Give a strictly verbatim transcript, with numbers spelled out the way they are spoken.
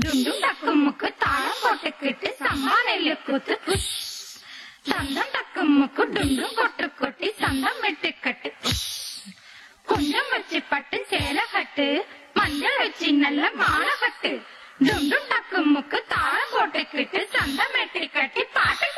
டுண்டும் டக்குமுக்கு தாளம் போட்டுக்கிட்டு சம்பா நெல்லு கூத்து புஷ். சந்தம் டக்குமுக்கு டுண்டும் கொட்டு கொட்டி சந்தம் வெட்டு கட்டு கொஞ்சம் வச்சு பட்டு சேலை கட்டு மஞ்சள் வச்சு நல்ல மாலை கட்டு டுண்டும் டக்குமுக்கு தாளம் போட்டுக்கிட்டு சந்தம் வெட்டி கட்டி பாட்டு